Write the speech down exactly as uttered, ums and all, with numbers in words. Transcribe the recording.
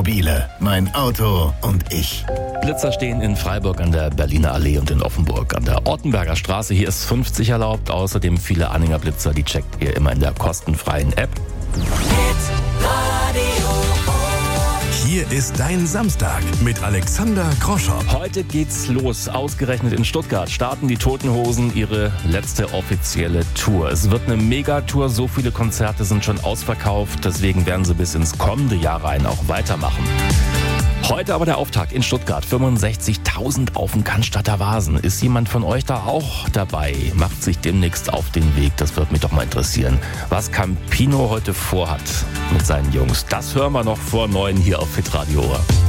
Blitzmobile, mein Auto und ich. Blitzer stehen in Freiburg an der Berliner Allee und in Offenburg an der Ortenberger Straße. Hier ist fünfzig erlaubt. Außerdem viele Anhängerblitzer, die checkt ihr immer in der kostenfreien App. Hier ist dein Samstag mit Alexander Groschow. Heute geht's los. Ausgerechnet in Stuttgart starten die Toten Hosen ihre letzte offizielle Tour. Es wird eine Megatour. So viele Konzerte sind schon ausverkauft. Deswegen werden sie bis ins kommende Jahr rein auch weitermachen. Heute aber der Auftakt in Stuttgart. fünfundsechzigtausend auf dem Cannstatter Vasen. Ist jemand von euch da auch dabei? Macht sich demnächst auf den Weg. Das wird mich doch mal interessieren. Was Campino heute vorhat mit seinen Jungs, das hören wir noch vor neun hier auf Hitradio.